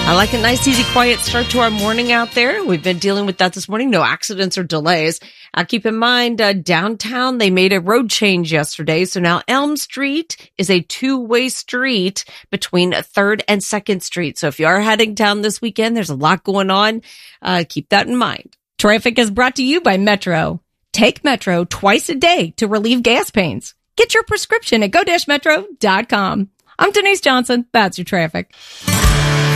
I like a nice, easy, quiet start to our morning out there. We've been dealing with that this morning. No accidents or delays. Keep in mind, downtown, they made a road change yesterday. So now Elm Street is a two-way street between 3rd and 2nd Street. So if you are heading down this weekend, there's a lot going on. Keep that in mind. Traffic is brought to you by Metro. Take Metro twice a day to relieve gas pains. Get your prescription at go-metro.com. I'm Denise Johnson. That's your traffic.